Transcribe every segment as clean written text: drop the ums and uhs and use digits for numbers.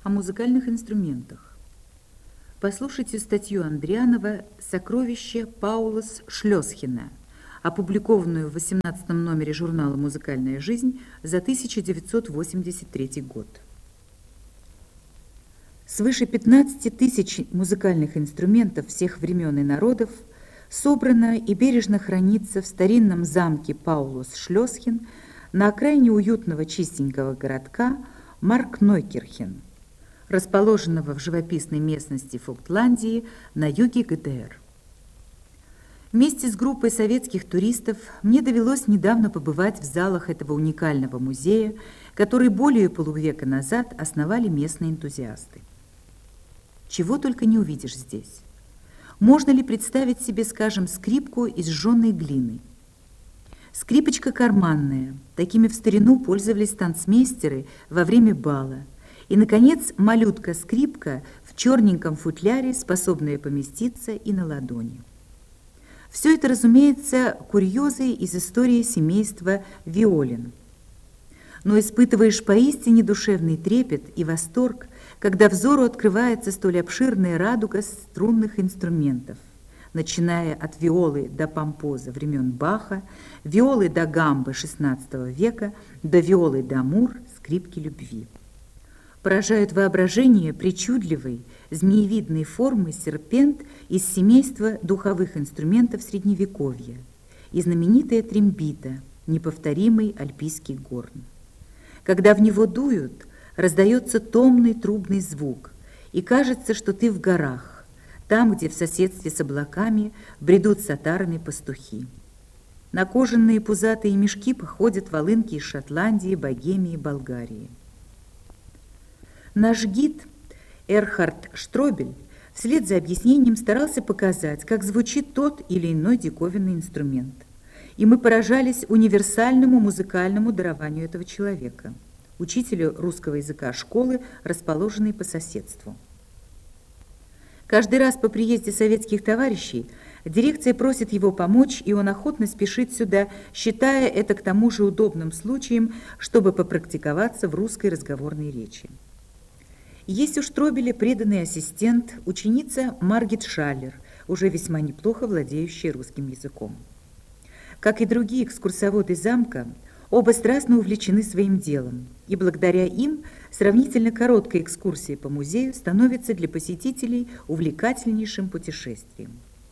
О музыкальных инструментах. Послушайте статью Андрианова «Сокровище Паулас Шлёсхена», опубликованную в 18-м номере журнала «Музыкальная жизнь» за 1983 год. Свыше 15 тысяч музыкальных инструментов всех времен и народов собрано и бережно хранится в старинном замке Паулус Шлёсхен на окраине уютного чистенького городка Маркнойкирхен, расположенного в живописной местности Фолкландии на юге ГДР. Вместе с группой советских туристов мне довелось недавно побывать в залах этого уникального музея, который более полувека назад основали местные энтузиасты. Чего только не увидишь здесь. Можно ли представить себе, скажем, скрипку из жженой глины? Скрипочка карманная, такими в старину пользовались танцмейстеры во время бала. И, наконец, малютка-скрипка в черненьком футляре, способная поместиться и на ладони. Все это, разумеется, курьезы из истории семейства Виолин. Но испытываешь поистине душевный трепет и восторг, когда взору открывается столь обширная радуга струнных инструментов, начиная от виолы до помпоза времен Баха, виолы до гамбы XVI века, до виолы дамур, скрипки любви. Поражают воображение причудливой, змеевидной формы серпент из семейства духовых инструментов Средневековья и знаменитая трембита, неповторимый альпийский горн. Когда в него дуют, раздается томный трубный звук, и кажется, что ты в горах, там, где в соседстве с облаками бредут с отарами пастухи. На кожаные пузатые мешки походят волынки из Шотландии, Богемии, Болгарии. Наш гид Эрхард Штробель вслед за объяснением старался показать, как звучит тот или иной диковинный инструмент. И мы поражались универсальному музыкальному дарованию этого человека, учителя русского языка школы, расположенной по соседству. Каждый раз по приезде советских товарищей дирекция просит его помочь, и он охотно спешит сюда, считая это к тому же удобным случаем, чтобы попрактиковаться в русской разговорной речи. Есть у Штробеля преданный ассистент, ученица Маргит Шаллер, уже весьма неплохо владеющая русским языком. Как и другие экскурсоводы замка, оба страстно увлечены своим делом, и благодаря им сравнительно короткая экскурсия по музею становится для посетителей увлекательнейшим путешествием.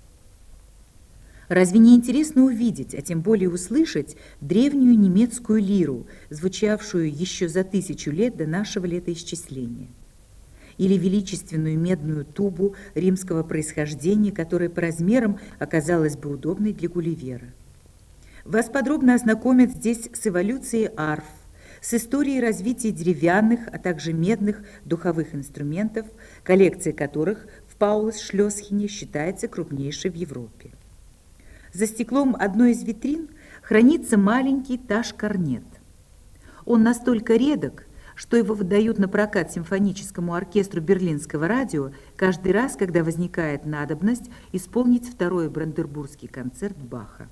Разве не интересно увидеть, а тем более услышать, древнюю немецкую лиру, звучавшую еще за 1000 лет до нашего летоисчисления? Или величественную медную тубу римского происхождения, которая по размерам оказалась бы удобной для Гулливера? Вас подробно ознакомят здесь с эволюцией арф, с историей развития деревянных, а также медных духовых инструментов, коллекция которых в Паулус Шлёсхене считается крупнейшей в Европе. За стеклом одной из витрин хранится маленький таш-корнет. Он настолько редок, что его выдают на прокат симфоническому оркестру Берлинского радио каждый раз, когда возникает надобность исполнить второй бранденбургский концерт Баха.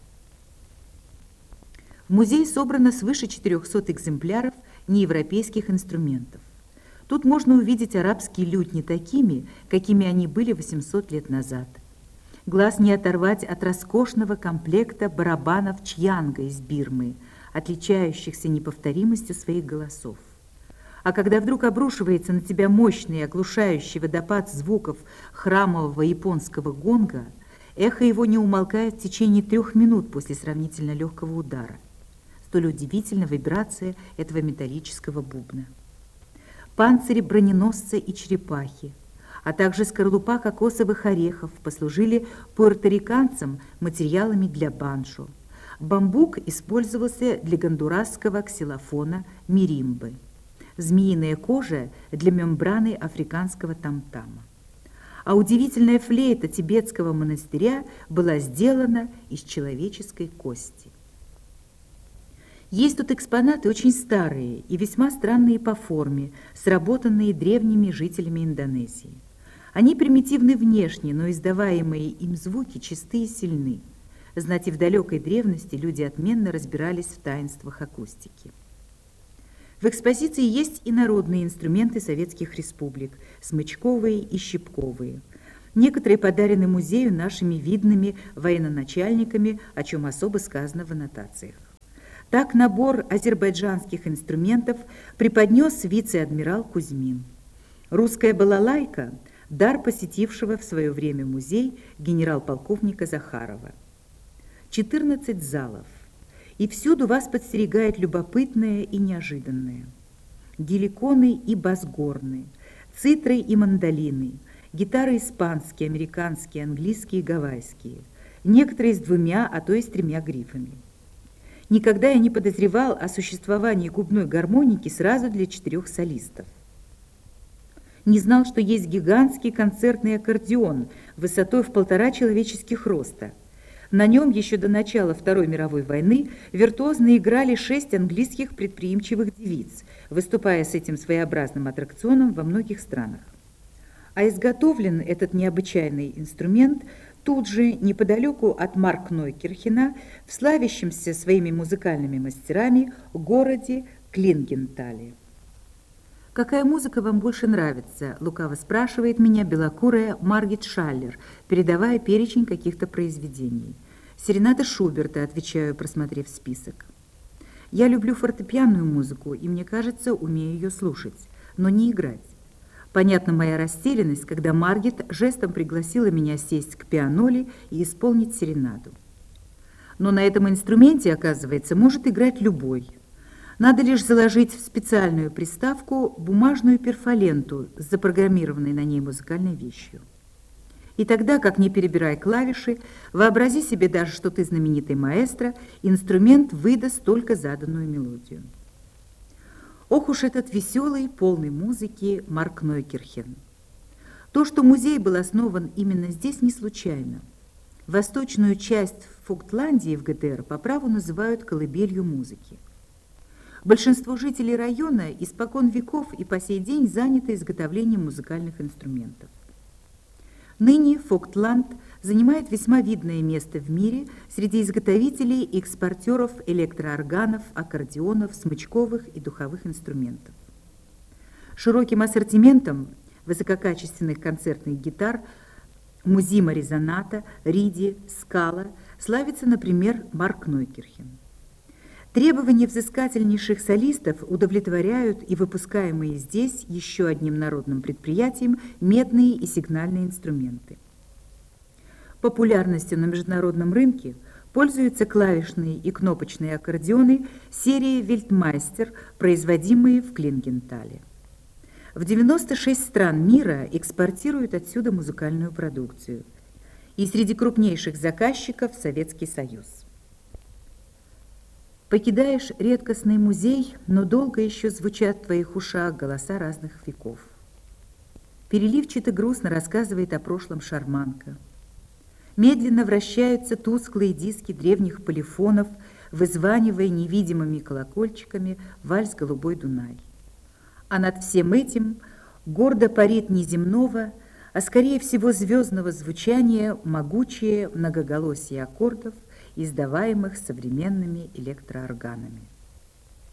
В музее собрано свыше 400 экземпляров неевропейских инструментов. Тут можно увидеть арабские лютни такими, какими они были 800 лет назад. Глаз не оторвать от роскошного комплекта барабанов чьянга из Бирмы, отличающихся неповторимостью своих голосов. А когда вдруг обрушивается на тебя мощный и оглушающий водопад звуков храмового японского гонга, эхо его не умолкает в течение 3 минут после сравнительно легкого удара. Столь удивительна вибрация этого металлического бубна. Панцири броненосца и черепахи, а также скорлупа кокосовых орехов послужили пуэрториканцам материалами для банджо. Бамбук использовался для гондурасского ксилофона миримбы. Змеиная кожа для мембраны африканского тамтама. А удивительная флейта тибетского монастыря была сделана из человеческой кости. Есть тут экспонаты очень старые и весьма странные по форме, сработанные древними жителями Индонезии. Они примитивны внешне, но издаваемые им звуки чисты и сильны. Знать и в далекой древности люди отменно разбирались в таинствах акустики. В экспозиции есть и народные инструменты советских республик, смычковые и щипковые. Некоторые подарены музею нашими видными военачальниками, о чем особо сказано в аннотациях. Так набор азербайджанских инструментов преподнес вице-адмирал Кузьмин. Русская балалайка – дар посетившего в свое время музей генерал-полковника Захарова. 14 залов. И всюду вас подстерегает любопытное и неожиданное. Геликоны и басгорны, цитры и мандолины, гитары испанские, американские, английские и гавайские, некоторые с 2, а то и с 3 грифами. Никогда я не подозревал о существовании губной гармоники сразу для 4 солистов. Не знал, что есть гигантский концертный аккордеон высотой в 1,5 человеческих роста. На нем еще до начала Второй мировой войны виртуозно играли 6 английских предприимчивых девиц, выступая с этим своеобразным аттракционом во многих странах. А изготовлен этот необычайный инструмент тут же, неподалеку от Маркнойкирхена, в славящемся своими музыкальными мастерами городе Клингентале. «Какая музыка вам больше нравится?» – лукаво спрашивает меня белокурая Маргит Шаллер, передавая перечень каких-то произведений. «Серената Шуберта», – отвечаю, просмотрев список. «Я люблю фортепианную музыку и, мне кажется, умею ее слушать, но не играть». Понятна моя растерянность, когда Маргит жестом пригласила меня сесть к пианоли и исполнить серенаду. Но на этом инструменте, оказывается, может играть любой. Надо лишь заложить в специальную приставку бумажную перфоленту с запрограммированной на ней музыкальной вещью. И тогда, как ни перебирай клавиши, вообрази себе даже, что ты знаменитый маэстро, инструмент выдаст только заданную мелодию. Ох уж этот веселый, полный музыки Маркнойкирхен. То, что музей был основан именно здесь, не случайно. Восточную часть Фуктландии в ГДР по праву называют колыбелью музыки. Большинство жителей района испокон веков и по сей день заняты изготовлением музыкальных инструментов. Ныне Фуктланд занимает весьма видное место в мире среди изготовителей и экспортеров электроорганов, аккордеонов, смычковых и духовых инструментов. Широким ассортиментом высококачественных концертных гитар Музима Резоната, Риди, Скала славится, например, Маркнойкирхен. Требования взыскательнейших солистов удовлетворяют и выпускаемые здесь еще одним народным предприятием медные и сигнальные инструменты. Популярностью на международном рынке пользуются клавишные и кнопочные аккордеоны серии «Вельтмайстер», производимые в Клингентале. В 96 стран мира экспортируют отсюда музыкальную продукцию. И среди крупнейших заказчиков Советский Союз. Покидаешь редкостный музей, но долго еще звучат в твоих ушах голоса разных веков. Переливчато грустно рассказывает о прошлом шарманка. Медленно вращаются тусклые диски древних полифонов, вызванивая невидимыми колокольчиками вальс «Голубой Дунай». А над всем этим гордо парит неземного, а скорее всего звездного звучания могучее многоголосие аккордов, издаваемых современными электроорганами.